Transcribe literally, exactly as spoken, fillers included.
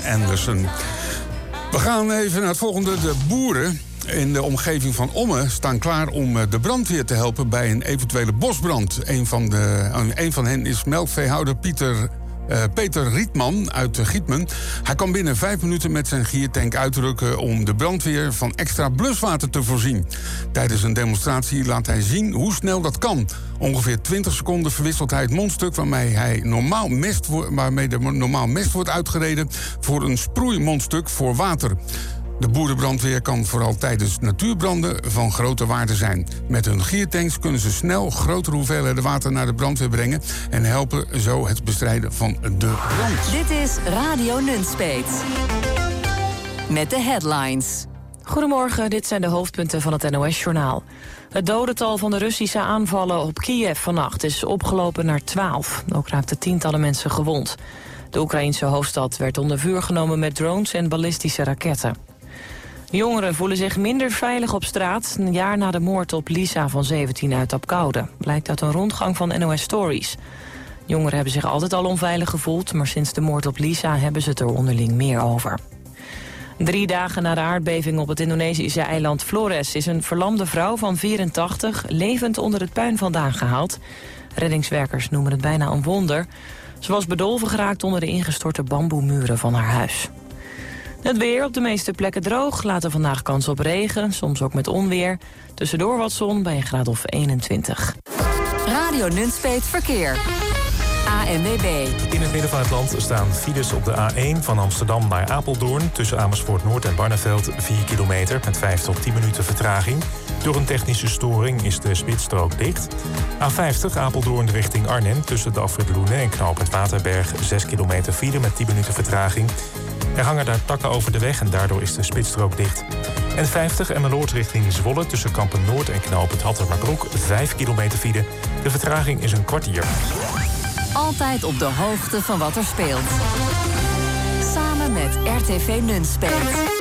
Anderson. We gaan even naar het volgende. De boeren in de omgeving van Ommen staan klaar om de brandweer te helpen bij een eventuele bosbrand. Een van, de, een van hen is melkveehouder Pieter... Uh, Peter Rietman uit Gietmen. Hij kan binnen vijf minuten met zijn giertank uitrukken om de brandweer van extra bluswater te voorzien. Tijdens een demonstratie laat hij zien hoe snel dat kan. Ongeveer twintig seconden verwisselt hij het mondstuk waarmee, hij normaal mest wo- waarmee de normaal mest wordt uitgereden voor een sproeimondstuk voor water. De boerenbrandweer kan vooral tijdens natuurbranden van grote waarde zijn. Met hun giertanks kunnen ze snel grotere hoeveelheden water naar de brandweer brengen en helpen zo het bestrijden van de brand. Dit is Radio Nunspeet. Met de headlines. Goedemorgen, dit zijn de hoofdpunten van het N O S-journaal. Het dodental van de Russische aanvallen op Kiev vannacht is opgelopen naar twaalf. Ook raakten tientallen mensen gewond. De Oekraïense hoofdstad werd onder vuur genomen met drones en ballistische raketten. Jongeren voelen zich minder veilig op straat een jaar na de moord op Lisa van zeventien uit Apkoude. Blijkt uit een rondgang van N O S Stories. Jongeren hebben zich altijd al onveilig gevoeld, maar sinds de moord op Lisa hebben ze het er onderling meer over. Drie dagen na de aardbeving op het Indonesische eiland Flores is een verlamde vrouw van vierentachtig levend onder het puin vandaan gehaald. Reddingswerkers noemen het bijna een wonder. Ze was bedolven geraakt onder de ingestorte bamboemuren van haar huis. Het weer op de meeste plekken droog. Later vandaag kans op regen, soms ook met onweer. Tussendoor wat zon bij een graad of eenentwintig. Radio Nunspeet Verkeer. A N W B. In het midden van het land staan files op de A één van Amsterdam naar Apeldoorn. Tussen Amersfoort Noord en Barneveld vier kilometer met vijf tot tien minuten vertraging. Door een technische storing is de spitsstrook dicht. A vijftig Apeldoorn richting Arnhem tussen de afrit Loenen en knooppunt Waterberg zes kilometer file met tien minuten vertraging. Er hangen daar takken over de weg en daardoor is de spitsstrook dicht. En vijftig Emmeloord richting Zwolle tussen Kampen Noord en knooppunt Hattermerbroek vijf kilometer file. De vertraging is een kwartier. Altijd op de hoogte van wat er speelt. Samen met R T V Nunspeet.